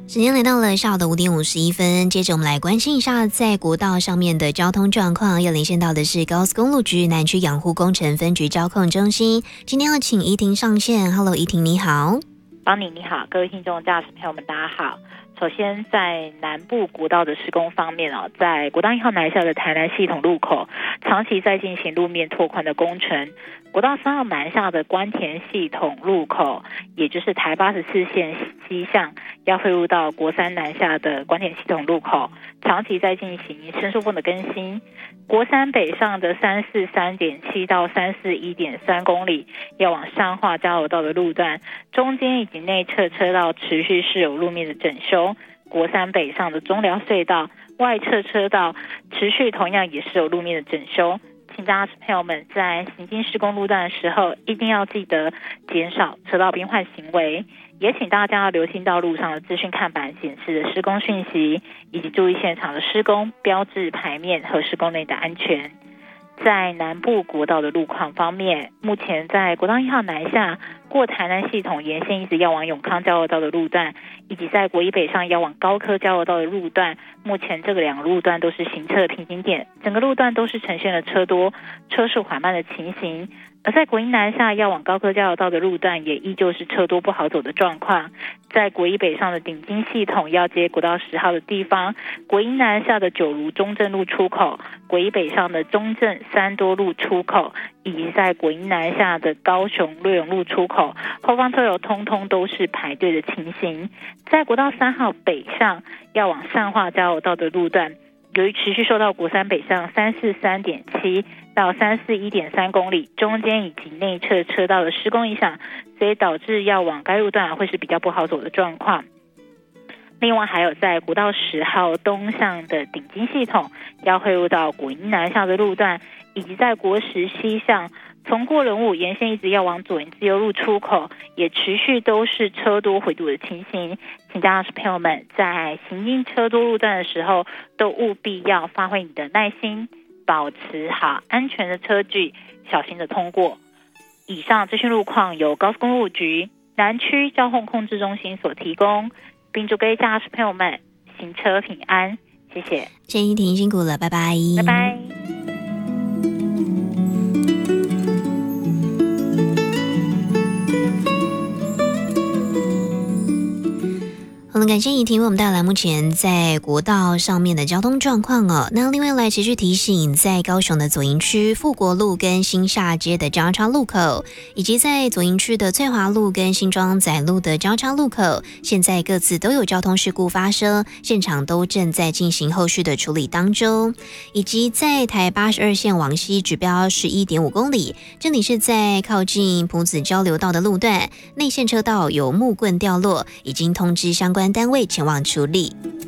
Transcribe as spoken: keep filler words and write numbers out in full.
时间来到了下午的五点五十一分，接着我们来关心一下在国道上面的交通状况。要连线到的是高速公路局南区养护工程分局交控中心，今天要请怡婷上线。Hello， 怡婷你好。 邦尼你好，各位听众驾驶朋友们大家好。首先在南部国道的施工方面哦，在国道一号南下的台南系统路口长期在进行路面拓宽的工程，国道三号南下的关田系统路口，也就是台八十四线西向要汇入到国三南下的关田系统路口，长期在进行伸缩缝的更新。国三北上的三四三点七到三四一点三公里要往上化交流道的路段，中间以及内侧车道持续是有路面的整修。国三北上的中寮隧道外侧车道持续同样也是有路面的整修，请驾驶朋友们在行经施工路段的时候一定要记得减少车道变换行为，也请大家要留心道路上的资讯看板显示的施工讯息，以及注意现场的施工标志牌面和施工内的安全。在南部国道的路况方面，目前在国道一号南下过台南系统沿线一直要往永康交流道的路段，以及在国一北上要往高科交流道的路段，目前这个两个路段都是行车的瓶颈点，整个路段都是呈现了车多车速缓慢的情形。而在国一南下要往高科交流道的路段也依旧是车多不好走的状况。在国一北上的顶金系统要接国道十号的地方，国一南下的九如中正路出口，国一北上的中正三多路出口，以及在国一南下的高雄瑞永路出口，后方车流通通都是排队的情形。在国道三号北上要往上化交流道的路段，由于持续受到国三北上三四三点七到三四一点三公里中间以及内侧车道的施工影响，所以导致要往该路段会是比较不好走的状况。另外还有在国道十号东向的顶金系统要汇入到国一南下的路段，以及在国十西向从过人武沿线一直要往左营自由路出口，也持续都是车多回堵的情形。请驾驶朋友们在行经车多路段的时候，都务必要发挥你的耐心，保持好安全的车距，小心的通过。以上资讯路况由高速公路局南区交通控制中心所提供，并祝各位驾驶朋友们行车平安，谢谢。 谢谢怡婷，辛苦了，拜拜， 拜拜。 好了，感谢怡婷为我们带来目前在国道上面的交通状况哦。那另外来持续提醒，在高雄的左营区富国路跟新下街的交叉路口，以及在左营区的翠华路跟新庄仔路的交叉路口，现在各自都有交通事故发生，现场都正在进行后续的处理当中。以及在台八十二线往西指标十一点五公里，这里是在靠近埔子交流道的路段，内线车道有木棍掉落，已经通知相关单位前往处理。